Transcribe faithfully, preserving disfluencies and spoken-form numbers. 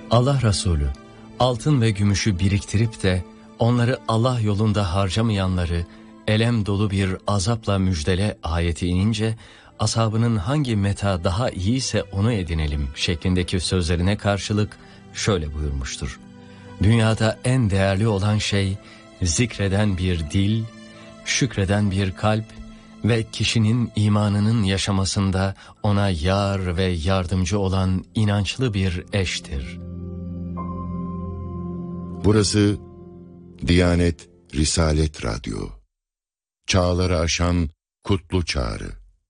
Allah Resulü, altın ve gümüşü biriktirip de onları Allah yolunda harcamayanları elem dolu bir azapla müjdele ayeti inince, ashabının hangi meta daha iyiyse onu edinelim şeklindeki sözlerine karşılık şöyle buyurmuştur. Dünyada en değerli olan şey zikreden bir dil, şükreden bir kalp ve kişinin imanının yaşamasında ona yar ve yardımcı olan inançlı bir eştir. Burası Diyanet Risalet Radyo. Çağları aşan kutlu çağrı.